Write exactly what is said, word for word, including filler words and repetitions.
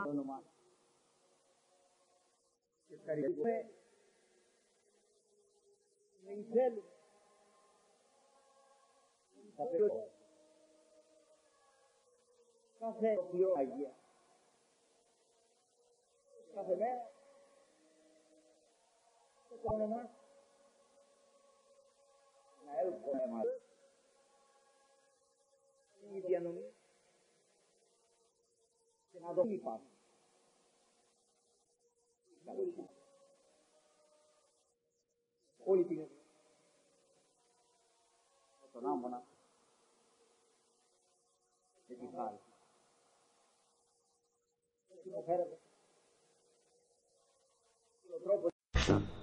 όνομα. Ευχαριστούμε. Δεν θέλουμε. Θα πρέπει κάθε πιο Αγία. Κάθε μέρα το όνομα να έλθουμε εμάς. Είναι η διανομή και να το είπαμε. Όλη την τον άμμονα και την χάρη. Τι μου φέρετε. Ο τρόπος